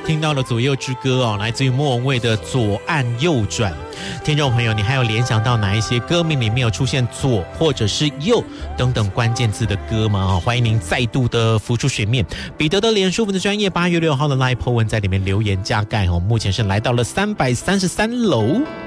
听到了左右之歌哦，来自于莫文蔚的左岸右转。听众朋友，你还有联想到哪一些歌名里面有出现左或者是右等等关键字的歌吗？欢迎您再度的浮出水面。彼得的脸书粉丝专页8月6号的 Live po 文在里面留言加盖哦，目前是来到了333楼。